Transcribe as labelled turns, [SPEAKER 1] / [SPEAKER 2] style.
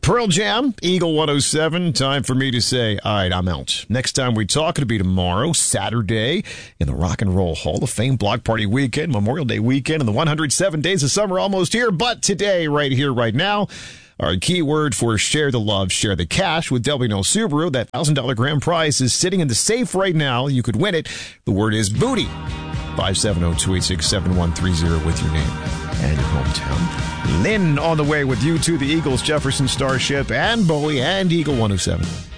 [SPEAKER 1] Pearl Jam, Eagle 107. Time for me to say, all right, I'm out. Next time we talk, it'll be tomorrow, Saturday, in the Rock and Roll Hall of Fame Block Party Weekend, Memorial Day Weekend, and the 107 days of summer almost here. But today, right here, right now, our keyword for Share the Love, Share the Cash with Delvino Subaru. That $1,000 grand prize is sitting in the safe right now. You could win it. The word is booty. 570-286-7130 with your name and your hometown. Lynn on the way with you to the Eagles, Jefferson Starship, and Bowie, and Eagle 107.